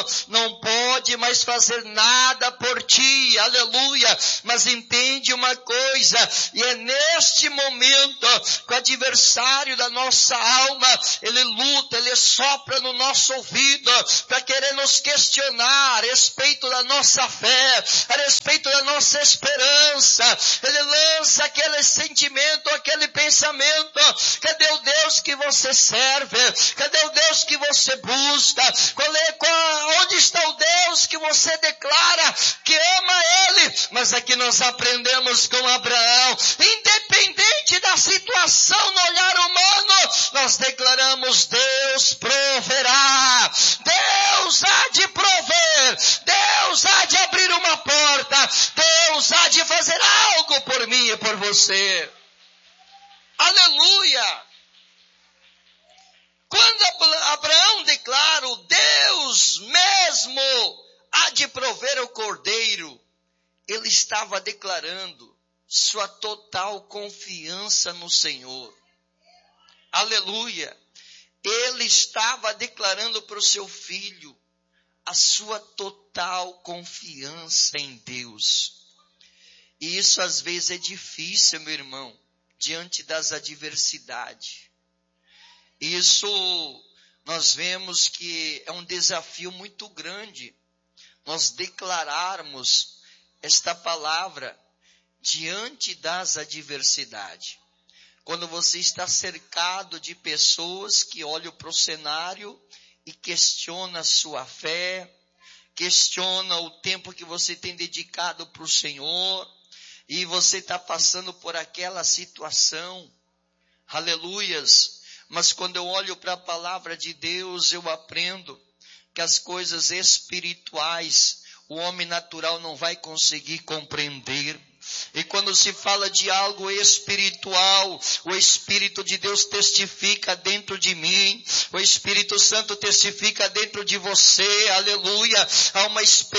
não pode mais fazer nada por ti, aleluia. Mas entende uma coisa, e é neste momento que o adversário da nossa alma, ele luta, ele sopra no nosso ouvido, para querer nos questionar a respeito da nossa fé, a respeito da nossa esperança. Ele lança aquele sentimento, aquele pensamento: cadê o Deus que você serve? Cadê o Deus que você busca? Onde está o Deus que você declara que ama Ele? Mas aqui nós aprendemos com Abraão, independente da situação no olhar humano, nós declaramos: Deus proverá, Deus há de prover, Deus há de abrir uma porta, Deus há de fazer algo por mim e por você. Aleluia! Quando Abraão declara: o Deus mesmo há de prover o cordeiro, ele estava declarando sua total confiança no Senhor. Aleluia! Ele estava declarando para o seu filho a sua total confiança em Deus. E isso às vezes é difícil, meu irmão, diante das adversidades. Isso nós vemos que é um desafio muito grande, nós declararmos esta palavra diante das adversidades. Quando você está cercado de pessoas que olham para o cenário e questionam a sua fé, questionam o tempo que você tem dedicado para o Senhor, e você está passando por aquela situação, aleluias. Mas quando eu olho para a palavra de Deus, eu aprendo que as coisas espirituais, o homem natural não vai conseguir compreender. E quando se fala de algo espiritual, o Espírito de Deus testifica dentro de mim, o Espírito Santo testifica dentro de você, aleluia. Há uma experiência